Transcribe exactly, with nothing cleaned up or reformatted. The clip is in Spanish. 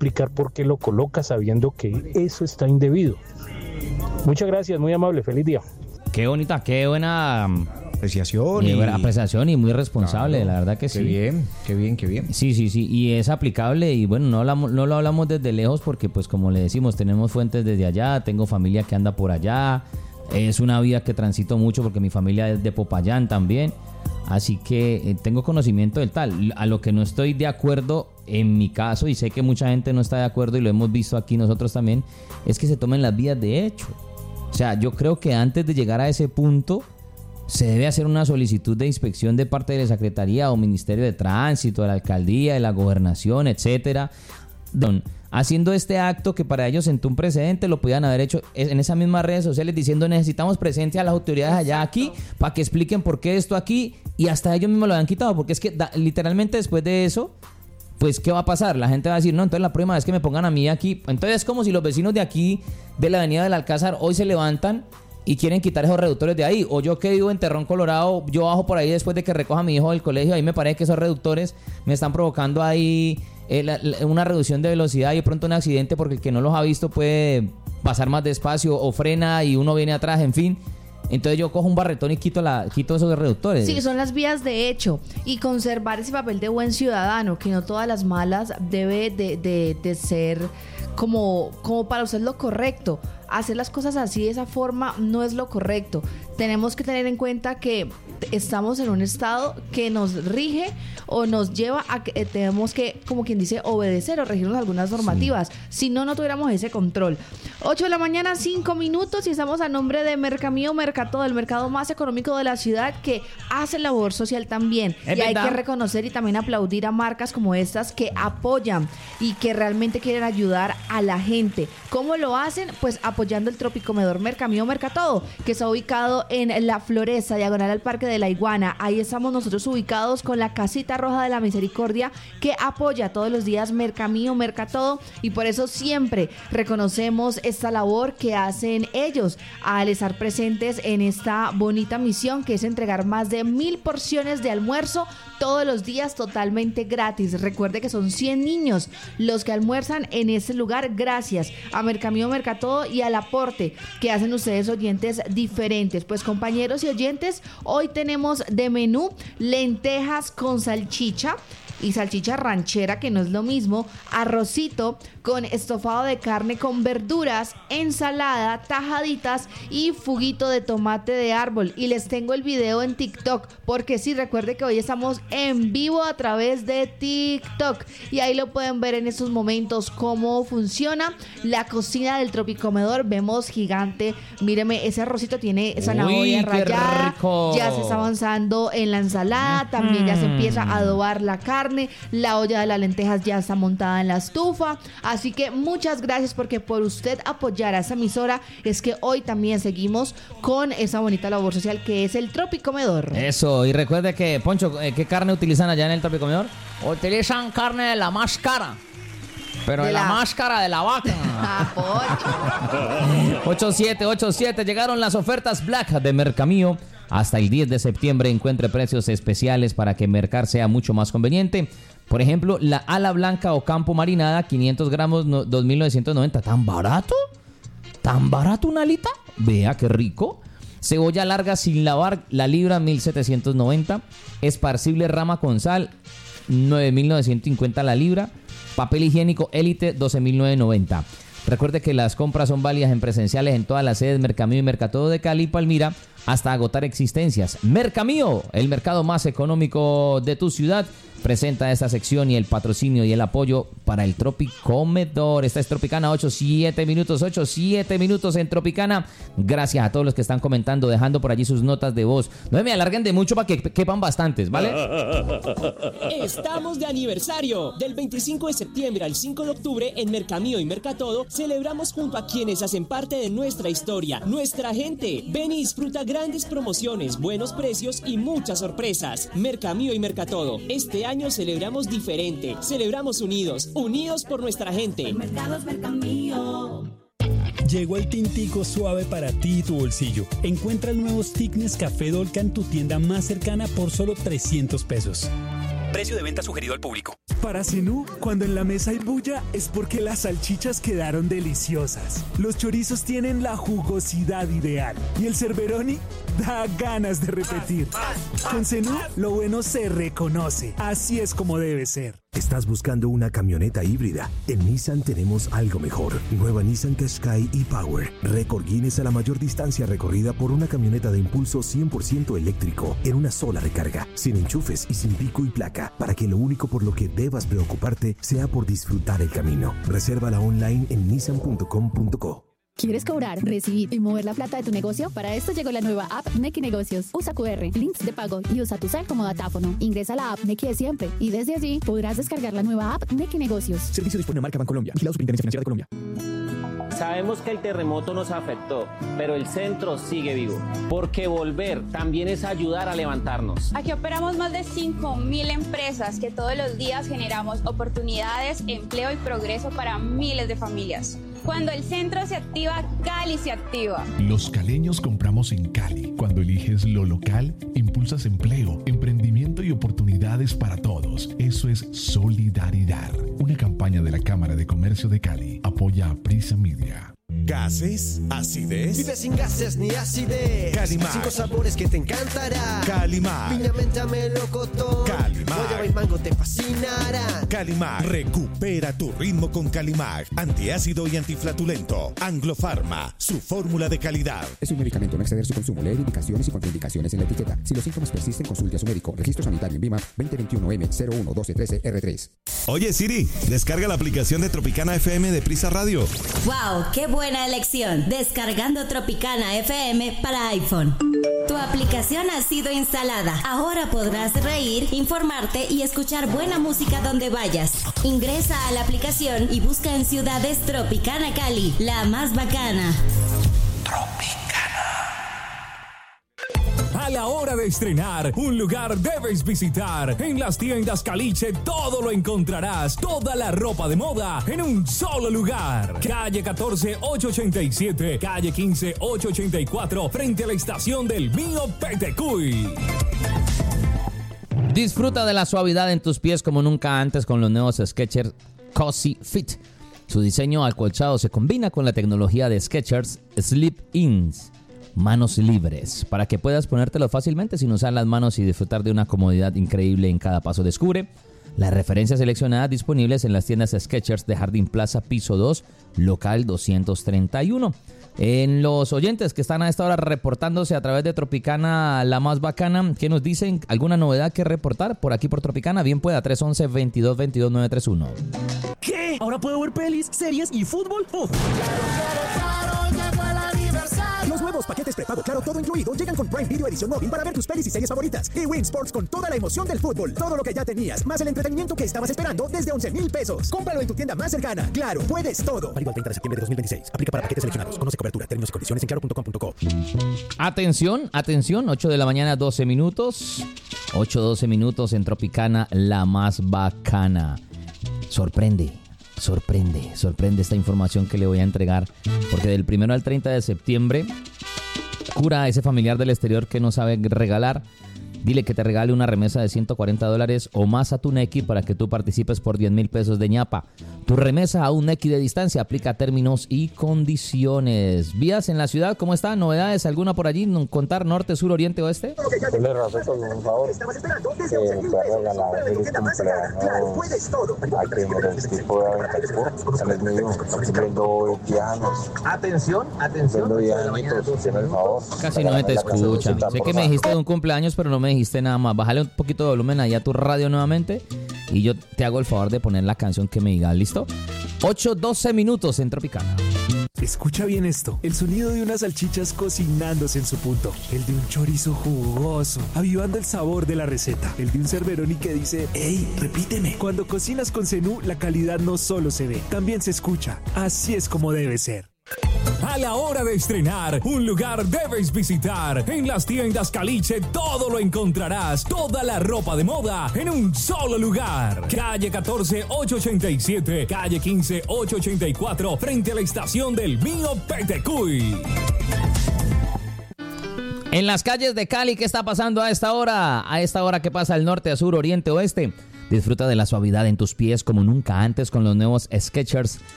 explicar por qué lo coloca sabiendo que eso está indebido. Muchas gracias, muy amable, feliz día. Qué bonita, qué buena apreciación y, y buena apreciación y muy responsable, claro, la verdad que sí. Qué bien, qué bien, qué bien. Sí, sí, sí, y es aplicable y bueno, no hablamos, no lo hablamos desde lejos porque pues como le decimos, tenemos fuentes desde allá, tengo familia que anda por allá, es una vida que transito mucho porque mi familia es de Popayán también, así que eh, tengo conocimiento del tal. A lo que no estoy de acuerdo en mi caso, y sé que mucha gente no está de acuerdo y lo hemos visto aquí nosotros también, es que se tomen las vías de hecho. O sea, yo creo que antes de llegar a ese punto se debe hacer una solicitud de inspección de parte de la Secretaría o Ministerio de Tránsito, de la Alcaldía, de la Gobernación, etcétera. Don, haciendo este acto que para ellos sentó un precedente, lo podían haber hecho en esas mismas redes sociales diciendo necesitamos presencia a las autoridades allá aquí para que expliquen por qué esto aquí, y hasta ellos mismos lo han quitado, porque es que da, literalmente después de eso, pues ¿qué va a pasar? La gente va a decir, no, entonces la próxima vez que me pongan a mí aquí, entonces es como si los vecinos de aquí, de la avenida del Alcázar, hoy se levantan y quieren quitar esos reductores de ahí, o yo que vivo en Terrón, Colorado, yo bajo por ahí después de que recoja a mi hijo del colegio, ahí me parece que esos reductores me están provocando ahí eh, la, la, una reducción de velocidad y de pronto un accidente, porque el que no los ha visto puede pasar más despacio o frena y uno viene atrás, en fin. Entonces yo cojo un barretón y quito la quito esos reductores. Sí, son las vías de hecho, y conservar ese papel de buen ciudadano, que no todas las malas debe de, de, de ser como, como para usted lo correcto. Hacer las cosas así, de esa forma, no es lo correcto. Tenemos que tener en cuenta que estamos en un estado que nos rige o nos lleva a que eh, tenemos que, como quien dice, obedecer o regirnos algunas normativas. Sí. Si no, no tuviéramos ese control. ocho de la mañana, cinco minutos, y estamos a nombre de Mercamío Mercatodo, el mercado más económico de la ciudad, que hace labor social también. Es y verdad. Hay que reconocer y también aplaudir a marcas como estas que apoyan y que realmente quieren ayudar a la gente. ¿Cómo lo hacen? Pues apoyando el Tropicomedor Mercamío Mercatodo, que está ubicado en La Floresta, diagonal al Parque de la Iguana. Ahí estamos nosotros ubicados con la Casita Roja de la Misericordia, que apoya todos los días Mercamío Mercatodo, y por eso siempre reconocemos esta labor que hacen ellos al estar presentes en esta bonita misión, que es entregar más de mil porciones de almuerzo todos los días totalmente gratis. Recuerde que son cien niños los que almuerzan en este lugar gracias a Mercamío Mercatodo y al aporte que hacen ustedes, oyentes diferentes. Pues compañeros y oyentes, hoy tenemos de menú lentejas con salchicha y salchicha ranchera, que no es lo mismo, arrocito con estofado de carne con verduras, ensalada, tajaditas y fuguito de tomate de árbol. Y les tengo el video en TikTok, porque sí, recuerde que hoy estamos en vivo a través de TikTok, y ahí lo pueden ver en estos momentos cómo funciona la cocina del Tropicomedor. Vemos gigante, míreme, ese arrocito tiene zanahoria rallada, ya se está avanzando en la ensalada, también ya se empieza a adobar la carne, la olla de las lentejas ya está montada en la estufa. Así que muchas gracias, porque por usted apoyar a esa emisora es que hoy también seguimos con esa bonita labor social que es el Tropicomedor. Eso, y recuerde que, Poncho, ¿qué carne utilizan allá en el Tropicomedor? Utilizan carne de la más cara, pero de, de la... la máscara de la vaca. ocho siete ocho siete, llegaron las ofertas Black de Mercamío. Hasta el diez de septiembre encuentre precios especiales para que mercar sea mucho más conveniente. Por ejemplo, la ala blanca o campo marinada, quinientos gramos, no, dos mil novecientos noventa. ¿Tan barato? ¿Tan barato una alita? Vea qué rico. Cebolla larga sin lavar, la libra, mil setecientos noventa. Esparcible rama con sal, nueve mil novecientos cincuenta la libra. Papel higiénico Élite, doce mil novecientos noventa. Recuerde que las compras son válidas en presenciales en todas las sedes Mercamío y Mercatodo de Cali y Palmira hasta agotar existencias. Mercamío, el mercado más económico de tu ciudad, presenta esta sección y el patrocinio y el apoyo para el Tropicomedor. Esta es Tropicana, ocho siete minutos, ocho siete minutos en Tropicana. Gracias a todos los que están comentando, dejando por allí sus notas de voz. No me alarguen de mucho para que quepan bastantes, ¿vale? Estamos de aniversario. Del veinticinco de septiembre al cinco de octubre en Mercamío y Mercatodo celebramos junto a quienes hacen parte de nuestra historia, nuestra gente. Ven y disfruta grandes promociones, buenos precios y muchas sorpresas. Mercamío y Mercatodo. Este año celebramos diferente. Celebramos unidos, unidos por nuestra gente. Mercados Mercamío. Llegó el tintico suave para ti y tu bolsillo. Encuentra el nuevo stick Nescafé Dolca en tu tienda más cercana por solo trescientos pesos. Precio de venta sugerido al público. Para Zenú, cuando en la mesa hay bulla es porque las salchichas quedaron deliciosas. Los chorizos tienen la jugosidad ideal y el Cerberoni da ganas de repetir. Con Zenú, lo bueno se reconoce. Así es como debe ser. ¿Estás buscando una camioneta híbrida? En Nissan tenemos algo mejor. Nueva Nissan Qashqai e-Power. Récord Guinness a la mayor distancia recorrida por una camioneta de impulso cien por ciento eléctrico en una sola recarga, sin enchufes y sin pico y placa, para que lo único por lo que debas preocuparte sea por disfrutar el camino. Resérvala online en nissan punto com punto co. ¿Quieres cobrar, recibir y mover la plata de tu negocio? Para esto llegó la nueva app Nequi Negocios. Usa Q R, links de pago y usa tu cel como datáfono. Ingresa a la app Nequi de siempre y desde allí podrás descargar la nueva app Nequi Negocios. Servicio dispone de marca Bancolombia. Vigilado Superintendencia Financiera de Colombia. Sabemos que el terremoto nos afectó, pero el centro sigue vivo, porque volver también es ayudar a levantarnos. Aquí operamos más de cinco mil empresas que todos los días generamos oportunidades, empleo y progreso para miles de familias. Cuando el centro se activa, Cali se activa. Los caleños compramos en Cali. Cuando eliges lo local, impulsas empleo, emprendimiento y oportunidades para todos. Eso es solidaridad. Una campaña de la Cámara de Comercio de Cali. Apoya a Prisa Media. ¿Gases? ¿Acidez? Vive sin gases ni acidez. Calimar. Cinco sabores que te encantará. Calimar. Piña, menta, melocotón. Calimar. Guayaba y mango te fascinarán. Calimar. Recupera tu ritmo con Calimar. Antiácido y antiflatulento. Anglo Pharma. Su fórmula de calidad. Es un medicamento, no exceder su consumo. Leer indicaciones y contraindicaciones en la etiqueta. Si los síntomas persisten, consulte a su médico. Registro sanitario en Vima veinte veintiuno M cero uno doce trece R tres. Oye Siri, descarga la aplicación de Tropicana F M de Prisa Radio. ¡Wow! ¡Qué buena elección! Descargando Tropicana F M para iPhone. Tu aplicación ha sido instalada. Ahora podrás reír, informarte y escuchar buena música donde vayas. Ingresa a la aplicación y busca en ciudades Tropicana Cali, la más bacana. A la hora de estrenar, un lugar debes visitar. En las tiendas Caliche todo lo encontrarás. Toda la ropa de moda en un solo lugar. Calle catorce ochocientos ochenta y siete, calle quince ochocientos ochenta y cuatro, frente a la estación del Mío Petecuy. Disfruta de la suavidad en tus pies como nunca antes con los nuevos Skechers Cozy Fit. Su diseño acolchado se combina con la tecnología de Skechers Slip-ins. Manos libres, para que puedas ponértelo fácilmente sin usar las manos y disfrutar de una comodidad increíble en cada paso. Descubre las referencias seleccionadas disponibles en las tiendas Skechers de Jardín Plaza, piso dos, local doscientos treinta y uno. En los oyentes que están a esta hora reportándose a través de Tropicana, la más bacana, ¿qué nos dicen? ¿Alguna novedad que reportar por aquí por Tropicana? Bien pueda, tres once, veintidós veintidós, nueve treinta y uno. ¿Qué? ¿Ahora puedo ver pelis, series y fútbol? ¡Uf! Los nuevos paquetes prepago Claro Todo Incluido llegan con Prime Video Edición Móvil para ver tus pelis y series favoritas. Y Win Sports con toda la emoción del fútbol. Todo lo que ya tenías, más el entretenimiento que estabas esperando desde once mil pesos. Cómpralo en tu tienda más cercana. Claro, puedes todo. Válido el treinta de septiembre de dos mil veintiséis. Aplica para paquetes seleccionados. Conoce cobertura, términos y condiciones en claro punto com punto co. Atención, atención, ocho de la mañana, doce minutos. ocho, doce minutos en Tropicana, la más bacana. Sorprende. Sorprende, sorprende esta información que le voy a entregar, porque del primero al treinta de septiembre, cura a ese familiar del exterior que no sabe regalar. Dile que te regale una remesa de ciento cuarenta dólares o más a tu Nequi para que tú participes por diez mil pesos de ñapa. Tu remesa a un Nequi de distancia aplica términos y condiciones. Vías en la ciudad, ¿cómo está? ¿Novedades alguna por allí? ¿Contar norte, sur, oriente, oeste? Le respeto, por favor, que me pueda regalar el cumpleaños a que me el tipo de Aventura. Él es mío, está cumpliendo diez años. Atención, atención. Cumpliendo diez añitos, tiene el favor. Casi no se te escucha. Sé que me dijiste de un cumpleaños, pero no me dijiste nada más. Bájale un poquito de volumen ahí a tu radio nuevamente y yo te hago el favor de poner la canción que me digas. ¿Listo? ocho, doce minutos en Tropicana. Escucha bien esto, el sonido de unas salchichas cocinándose en su punto, el de un chorizo jugoso, avivando el sabor de la receta, el de un Cerberoni que dice, ¡ey, repíteme! Cuando cocinas con Zenú, la calidad no solo se ve, también se escucha. Así es como debe ser. A la hora de estrenar, un lugar debes visitar. En las tiendas Caliche todo lo encontrarás. Toda la ropa de moda en un solo lugar. Calle catorce ochocientos ochenta y siete, calle quince ochocientos ochenta y cuatro, frente a la estación del Mío Petecuy. En las calles de Cali, ¿qué está pasando a esta hora? A esta hora, ¿qué pasa al norte, a sur, oriente, oeste? Disfruta de la suavidad en tus pies como nunca antes con los nuevos Skechers